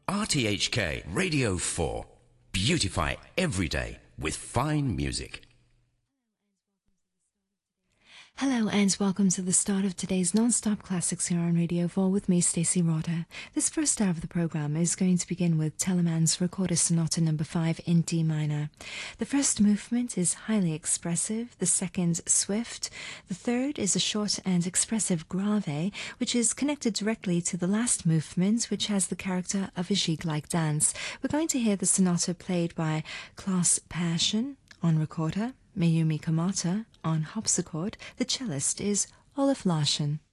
RTHK Radio 4. Beautify every day with fine music. Hello and welcome to the start of today's non-stop classics here on Radio 4 with me, Stacey Rotter. This first hour of the program is going to begin with Telemann's Recorder Sonata No. 5 in D minor. The first movement is highly expressive, the second swift, the third is a short and expressive grave, which is connected directly to the last movement, which has the character of a jig-like dance. We're going to hear the sonata played by Klaus Persson on recorder, Mayumi Kamata on harpsichord. The cellist is Olaf Larsson.